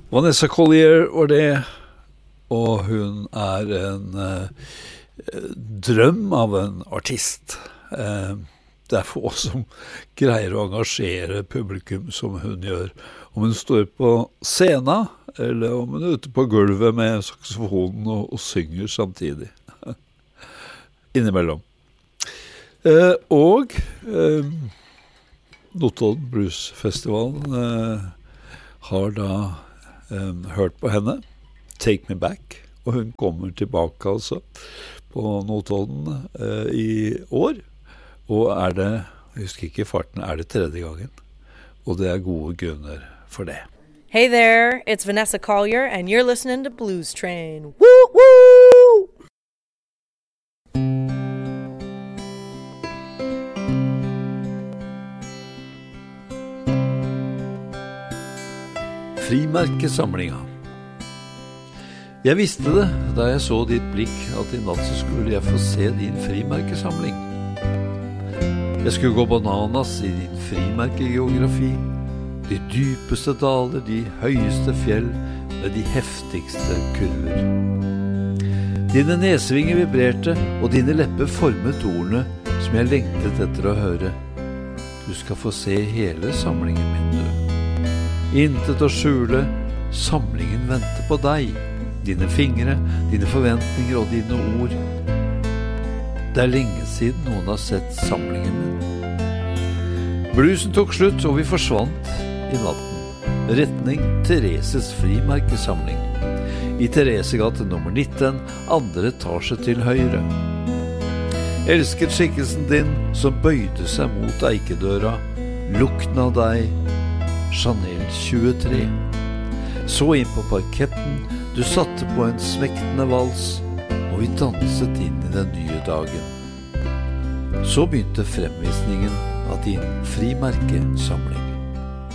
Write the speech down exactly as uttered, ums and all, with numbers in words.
Vanessa Collier var det, og hun er en eh, drøm av en artist. Eh, det er få som greier å engasjere publikum som hun gjør. Om hun står på scenen, eller om hun er ute på gulvet med saksofonen og, og synger samtidig. Innimellom. Eh, og eh, Notodden Blues Festivalen eh, har da Um, hørt på henne, Take Me Back, og hun kommer tilbake altså på Notodden uh, i år, og er det, jeg husker ikke farten, er det tredje gangen, og det er gode grunner for det. Hey there, it's Vanessa Collier, and you're listening to Blues Train. Woo, woo! Frimerkesamlinga. Jeg visste det da jeg så ditt blikk at i natt så skulle jeg få se din frimerkesamling. Jeg skulle gå bananas i din frimerkegeografi, de dypeste daler, de høyeste fjell med de heftigste kurver. Dine nesvinger vibrerte, og dine lepper formet ordene som jeg lengtet etter å høre. Du skal få se hele samlingen min, du. Intet å skjule, samlingen venter på deg, dine fingre, dine forventninger og dine ord. Det er lenge siden noen har sett samlingen min. Bluesen tok slutt, og vi forsvant i natten. Retning Thereses frimerkesamling. I Theresegate nummer nitten, andre etasje til høyre. Elsket skikkelsen din, som bøyde seg mot eikedøra, lukten av deg, Chanel tjuetre. Så inn på parketten, du satte på en smektende vals, og vi danset inn i den nye dagen. Så begynte fremvisningen av din frimerkesamling.